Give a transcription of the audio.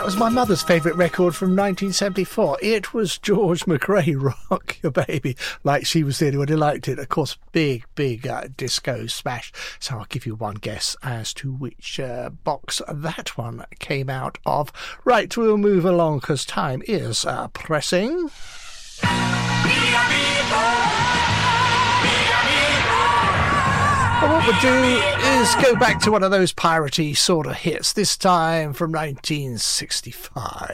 That was my mother's favourite record from 1974. It was George McRae, Rock Your Baby. Like, she was the only one who liked it. Of course, big disco smash. So I'll give you one guess as to which box that one came out of. Right, we'll move along because time is pressing. Well, what we'll do is go back to one of those piratey sort of hits, this time from 1965.